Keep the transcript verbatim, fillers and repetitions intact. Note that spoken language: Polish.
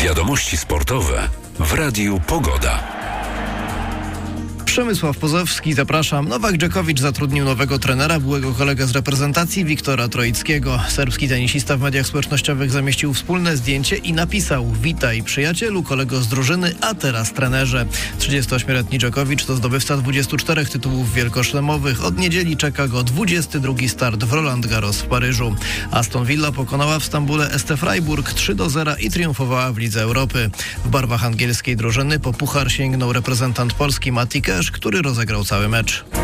Wiadomości sportowe w Radiu Pogoda. Przemysław Pozowski, zapraszam. Nowak Dżokowicz zatrudnił nowego trenera, byłego kolegę z reprezentacji Wiktora Troickiego. Serbski tenisista w mediach społecznościowych zamieścił wspólne zdjęcie i napisał: witaj przyjacielu, kolego z drużyny, a teraz trenerze. trzydziestoośmioletni Dżokowicz to zdobywca dwudziestu czterech tytułów wielkoszlemowych. Od niedzieli czeka go dwudziesty drugi start w Roland Garros w Paryżu. Aston Villa pokonała w Stambule S T Freiburg trzy do zera i triumfowała w Lidze Europy. W barwach angielskiej drużyny po puchar sięgnął reprezentant Polski Mati Cash, który rozegrał cały mecz.